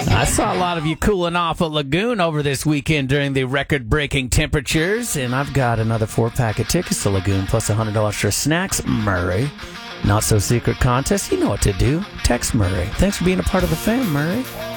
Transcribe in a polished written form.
I saw a lot of you cooling off at Lagoon over this weekend during the record-breaking temperatures, and I've got another 4-pack of tickets to Lagoon plus $100 for snacks. Murray. Not so secret contest. You know what to do. Text Murray. Thanks for being a part of the fam, Murray.